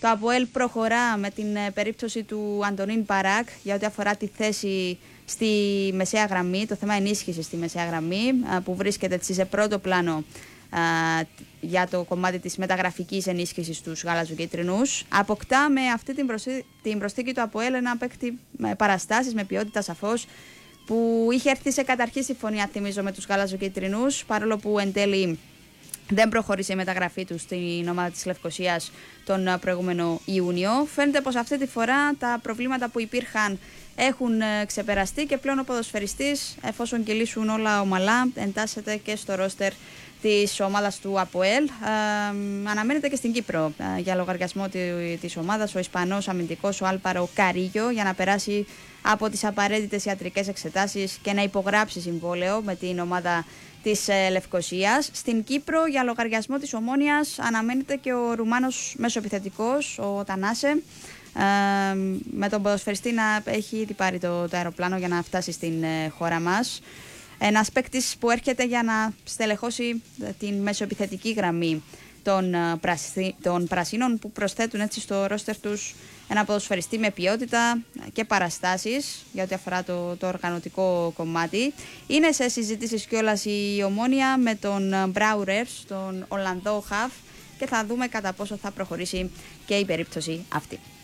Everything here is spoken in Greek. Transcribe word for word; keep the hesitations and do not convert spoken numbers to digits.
Το ΑΠΟΕΛ προχωρά με την περίπτωση του Αντωνίν Παράκ για ό,τι αφορά τη θέση στη μεσαία γραμμή, το θέμα ενίσχυσης στη μεσαία γραμμή, που βρίσκεται έτσι σε πρώτο πλάνο για το κομμάτι της μεταγραφικής ενίσχυσης στους γαλαζοκίτρινους. Αποκτά με αυτή την, προσθή, την προσθήκη του ΑΠΟΕΛ ένα παίκτη με παραστάσεις, με ποιότητα σαφώς, που είχε έρθει σε καταρχή συμφωνία, θυμίζω, με τους γαλαζοκίτρινους, παρόλο που εν τέλει δεν προχώρησε η μεταγραφή του στην ομάδα της Λευκωσίας τον προηγούμενο Ιούνιο. Φαίνεται πως αυτή τη φορά τα προβλήματα που υπήρχαν έχουν ξεπεραστεί και πλέον ο ποδοσφαιριστής, εφόσον κυλήσουν όλα ομαλά, εντάσσεται και στο ρόστερ της ομάδας του ΑΠΟΕΛ. Ε, αναμένεται και στην Κύπρο ε, για λογαριασμό της ομάδας ο Ισπανός αμυντικός, ο Άλπαρο Καρίγιο, για να περάσει από τις απαραίτητες ιατρικές εξετάσεις και να υπογράψει συμβόλαιο με την ομάδα της ε, Λευκωσίας. Στην Κύπρο για λογαριασμό της Ομόνοιας αναμένεται και ο Ρουμάνος μεσοεπιθετικός, ο Τανάσε, ε, με τον ποδοσφαιριστή να έχει ήδη πάρει το, το αεροπλάνο για να φτάσει στην ε, χώρα μας. Ένας παίκτης που έρχεται για να στελεχώσει την μεσοεπιθετική γραμμή των, πρασι... των πρασίνων, που προσθέτουν έτσι στο ρόστερ τους ένα ποδοσφαιριστή με ποιότητα και παραστάσεις για ό,τι αφορά το, το οργανωτικό κομμάτι. Είναι σε συζητήσεις κιόλας η Ομόνοια με τον Μπράουρερς, τον Ολλανδό χαφ, και θα δούμε κατά πόσο θα προχωρήσει και η περίπτωση αυτή.